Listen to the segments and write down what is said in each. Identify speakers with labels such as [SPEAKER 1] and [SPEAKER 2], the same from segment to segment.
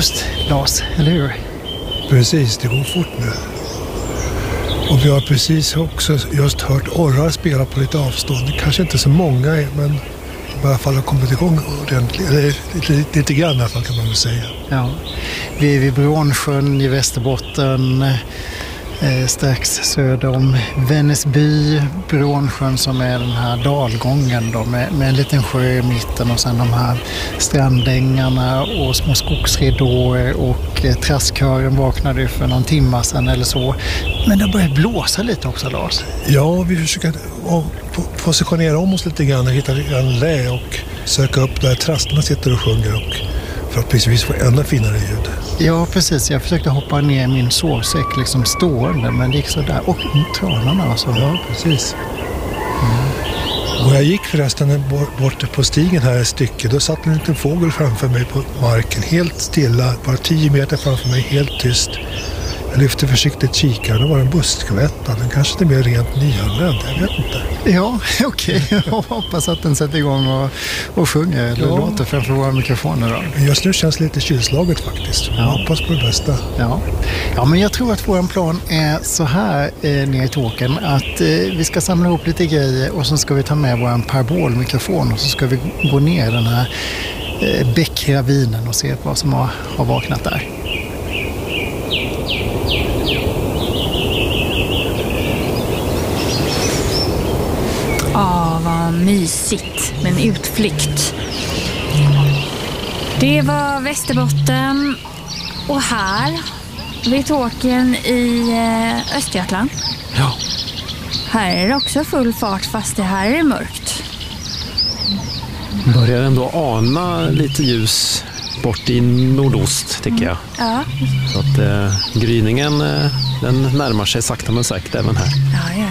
[SPEAKER 1] just, Lars, eller hur?
[SPEAKER 2] Precis, det går fort nu. Och vi har precis också just hört orrar spela på lite avstånd. Kanske inte så många, men i alla fall har kommit igång ordentligt. Eller lite grann i alla fall kan man väl säga.
[SPEAKER 1] Ja, vi är vid Brånsjön i Västerbotten, strax söder om Vännäsby, Brånsjön som är den här dalgången då, med en liten sjö i mitten och sen de här strandängarna och små skogsridåer och traskkören vaknade för någon timme sedan eller så. Men det börjar blåsa lite också, Lars.
[SPEAKER 2] Ja, vi försöker positionera om oss lite grann och hitta en lä och söka upp där trasterna sitter och sjunger och förhoppningsvis få ännu finare ljud.
[SPEAKER 1] Ja, precis. Jag försökte hoppa ner i min sovsäck liksom stående, men det gick så där. Och tranarna alltså.
[SPEAKER 2] Ja, precis. Och jag gick förresten bort på stigen här ett stycke. Då satt en liten fågel framför mig på marken, helt stilla, bara 10 meter framför mig, helt tyst. Jag lyfte försiktigt kikaren och var en buskvätta. Den kanske inte mer rent nyanländ, jag vet inte.
[SPEAKER 1] Ja, okej. Jag hoppas att den sätter igång och sjunger eller låter framför våra mikrofoner då.
[SPEAKER 2] Men just nu känns lite kylslaget faktiskt. Jag hoppas på det bästa.
[SPEAKER 1] Ja, men jag tror att vår plan är så här nere i Tåkern att vi ska samla ihop lite grejer och så ska vi ta med vår parabolmikrofon och så ska vi gå ner i den här bäckravinen och se vad som har vaknat där.
[SPEAKER 3] Vad mysigt med en utflykt. Det var Västerbotten och här vid Tåkern i Östergötland.
[SPEAKER 4] Ja.
[SPEAKER 3] Här är det också full fart fast det här är mörkt.
[SPEAKER 4] Börjar ändå ana lite ljus bort i nordost tycker jag.
[SPEAKER 3] Ja.
[SPEAKER 4] Så att gryningen den närmar sig sakta men säkert även här.
[SPEAKER 3] Ja.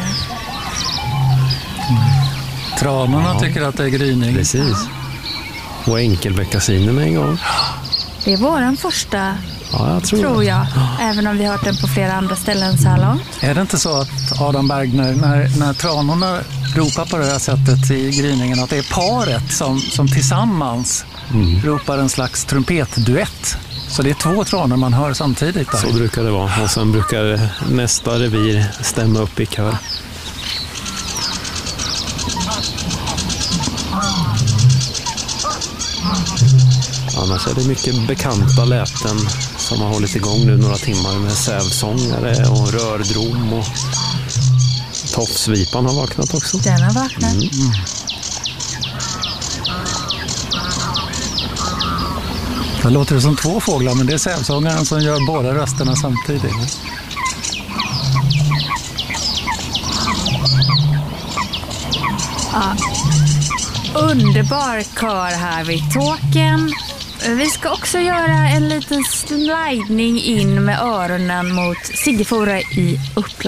[SPEAKER 5] Tranorna tycker att det är gryning.
[SPEAKER 4] Precis. Och enkelbeckasinerna en gång.
[SPEAKER 3] Det är våran första,
[SPEAKER 4] jag
[SPEAKER 3] tror jag. Även om vi har hört den på flera andra ställen så här långt.
[SPEAKER 5] Är det inte så att Adam Bergner, när tranorna ropar på det här sättet i gryningen, att det är paret som tillsammans ropar en slags trumpetduett? Så det är 2 tranor man hör samtidigt där.
[SPEAKER 4] Så brukar det vara. Och sen brukar nästa revir stämma upp i kör. Annars är det mycket bekanta läten som har hållit igång nu några timmar med sävsångare och rördrom och tofsvipan har vaknat också.
[SPEAKER 3] Den har vaknat.
[SPEAKER 5] Det låter som 2 fåglar, men det är sävsångaren som gör båda rösterna samtidigt.
[SPEAKER 3] Ja. Underbar kör här vid Tåkern. Vi ska också göra en liten slidning in med öronen mot Siggefora i Uppland.